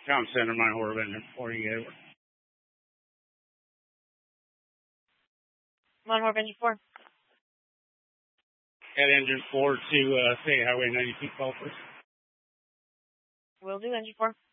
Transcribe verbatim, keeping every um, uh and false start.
Com Center, my order engine four, you get it. Mon Horv engine four. At engine four to uh, say Highway ninety-two call, please. Will do, engine four.